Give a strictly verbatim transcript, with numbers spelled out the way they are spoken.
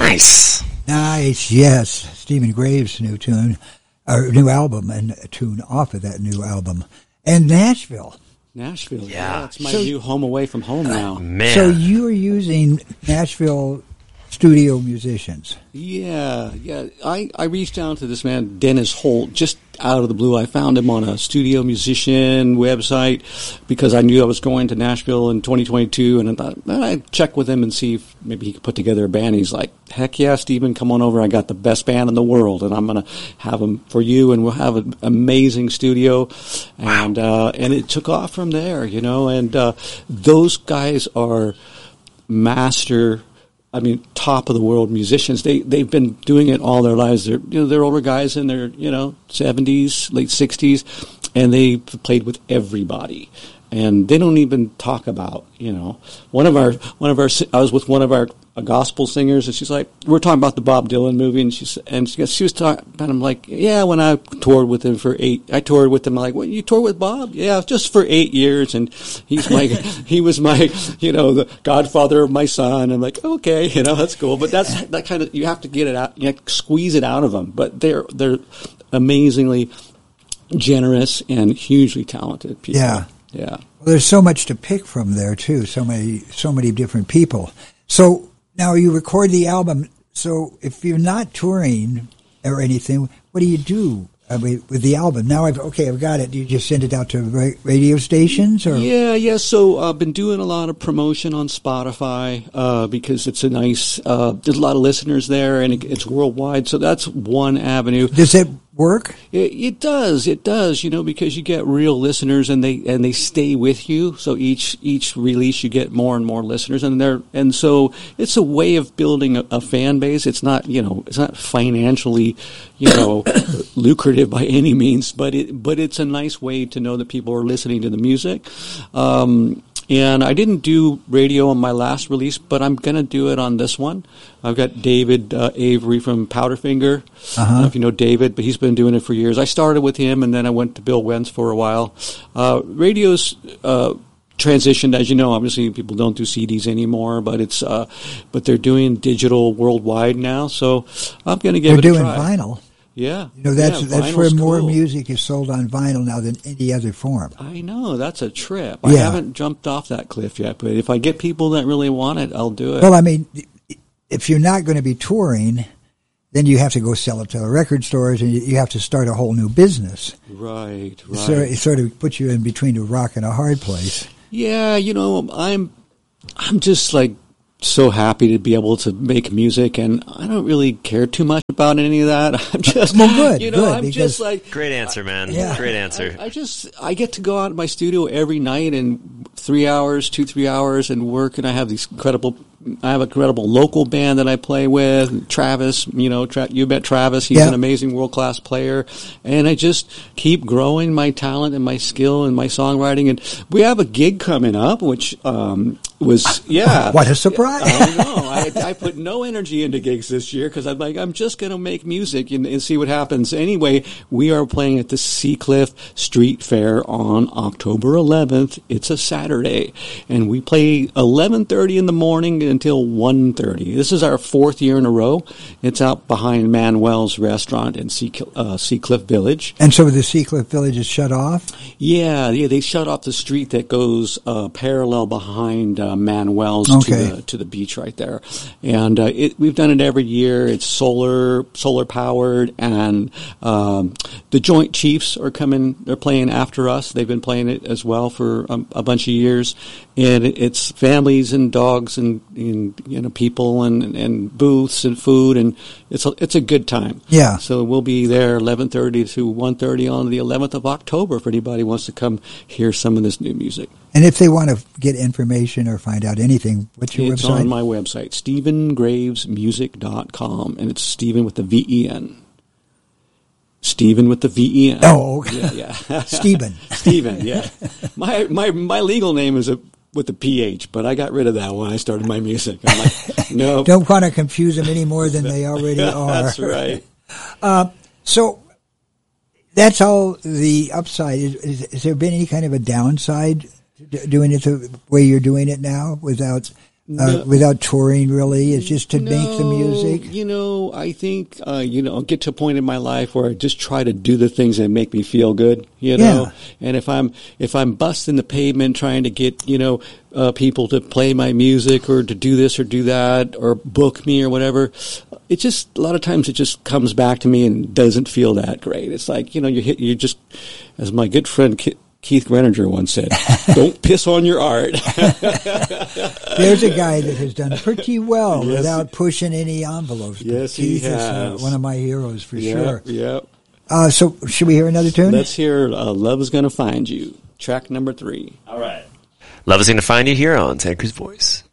Nice. Nice, yes. Stephen Graves' new tune, or new album, and a tune off of that new album. And Nashville. Nashville, yeah. yeah. It's my So- new home away from home now. Man. So you are using Nashville studio musicians. Yeah, yeah. I, I reached out to this man, Dennis Holt, just out of the blue. I found him on a studio musician website because I knew I was going to Nashville in twenty twenty-two, and I thought, well, I'd check with him and see if maybe he could put together a band. He's like, heck yeah, Stephen, come on over. I got the best band in the world, and I'm going to have them for you, and we'll have an amazing studio. And, uh, and it took off from there, you know, and uh, those guys are master I mean, top of the world musicians. They they've been doing it all their lives. They're you know they're older guys in their you know seventies, late sixties, and they've played with everybody. And they don't even talk about you know one of our one of our I was with one of our uh, gospel singers, and she's like, we're talking about the Bob Dylan movie, and she's and she, she was talking about him like, yeah, when I toured with him for eight, I toured with him like, what, you toured with Bob? Yeah, just for eight years, and he's my he was my you know the godfather of my son. I'm like, okay, you know that's cool, but that's that kind of you have to get it out, you have to squeeze it out of them. But they're they're amazingly generous and hugely talented people. Yeah. Yeah. Well, there's so much to pick from there too. So many, so many different people. So now you record the album. So if you're not touring or anything, what do you do I mean, with the album? Now I've okay, I've got it. Do you just send it out to ra- radio stations or? Yeah, yeah. So I've been doing a lot of promotion on Spotify uh, because it's a nice. Uh, there's a lot of listeners there, and it, it's worldwide. So that's one avenue. Does it work? It, it does. It does. You know, because you get real listeners, and they and they stay with you. So each each release, you get more and more listeners, and they're and so it's a way of building a, a fan base. It's not you know it's not financially you know lucrative by any means, but it but it's a nice way to know that people are listening to the music. Um, and I didn't do radio on my last release, but I'm going to do it on this one. I've got David uh, Avery from Powderfinger. Uh-huh. I don't know if you know David, but he's been doing it for years. I started with him, and then I went to Bill Wentz for a while. Uh, radio's uh, transitioned, as you know. Obviously, people don't do C Ds anymore, but it's uh, but they're doing digital worldwide now. So I'm going to give They're it a doing try. vinyl. Yeah, You know, that's yeah, that's where vinyl's more cool. music is sold on vinyl now than any other form. I know, that's a trip. I Yeah. haven't jumped off that cliff yet, but if I get people that really want it, I'll do it. Well, I mean, if you're not going to be touring, then you have to go sell it to the record stores, and you you have to start a whole new business. right, right. So it sort of puts you in between a rock and a hard place. Yeah, you know, I'm, I'm just like so happy to be able to make music, and I don't really care too much about any of that. I'm just, Well, good, you know, good, I'm because- just like, Great answer, man. Yeah. Great answer. I, I just, I get to go out in my studio every night and three hours, two, three hours and work, and I have these incredible, I have a incredible local band that I play with, Travis, you know, Tra- you met Travis, he's Yeah. an amazing world-class player, and I just keep growing my talent and my skill and my songwriting, and we have a gig coming up, which, um, was, yeah. What a surprise. I know. I, I put no energy into gigs this year because I'm like, I'm just going to make music and, and see what happens. Anyway, we are playing at the Seacliff Street Fair on October eleventh. It's a Saturday. And we play eleven thirty in the morning until one thirty. This is our fourth year in a row. It's out behind Manuel's Restaurant in Sea, uh, Seacliff Village. And so the Seacliff Village is shut off? Yeah, yeah, they shut off the street that goes uh, parallel behind uh, Manuel's Okay. to the to the beach right there, and uh, it, we've done it every year. It's solar solar powered, and um, the Joint Chiefs are coming. They're playing after us. They've been playing it as well for a, a bunch of years, and it, it's families and dogs and, and you know people and, and booths and food, and it's a, it's a good time. Yeah. So we'll be there eleven thirty to one thirty on the eleventh of October if anybody wants to come hear some of this new music. And if they want to get information or find out anything, what's your It's website? on my website, stephen graves music dot com, and it's Stephen with the V E N. Stephen with the V E N. Oh, okay. Yeah, yeah. Stephen. Stephen, yeah. My my my legal name is a with the P H, but I got rid of that when I started my music. I'm like, no. Don't want to confuse them any more than they already are. That's right. Uh, so that's all the upside. Is, is, has there been any kind of a downside to d- doing it the way you're doing it now without uh, without touring, really? Is just to no, make the music? You know, I think, uh, you know, I'll get to a point in my life where I just try to do the things that make me feel good, you know? Yeah. And if I'm, if I'm busting the pavement trying to get, you know, uh, people to play my music or to do this or do that or book me or whatever, it just, a lot of times it just comes back to me and doesn't feel that great. It's like, you know, you hit, you just, as my good friend Keith Greninger once said, don't piss on your art. There's a guy that has done pretty well yes. without pushing any envelopes. Yes, Keith he has. is uh, one of my heroes for yep, sure. Yep. Uh, so should we hear another tune? Let's hear uh, Love's Gonna Find You, track number three. All right. Love is Gonna Find You here on Santa Cruz Voice.